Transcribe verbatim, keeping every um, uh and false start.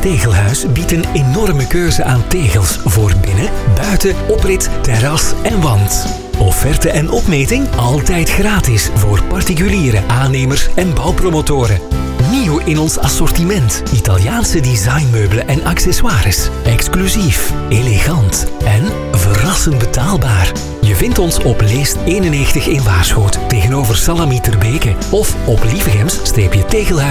Tegelhuis biedt een enorme keuze aan tegels voor binnen, buiten, oprit, terras en wand. Offerte en opmeting altijd gratis voor particuliere aannemers en bouwpromotoren. Nieuw in ons assortiment. Italiaanse designmeubelen en accessoires. Exclusief, elegant en verrassend betaalbaar. Je vindt ons op Leest eenennegentig in Waarschoot tegenover Salami ter Beke of op lievegems-tegelhuis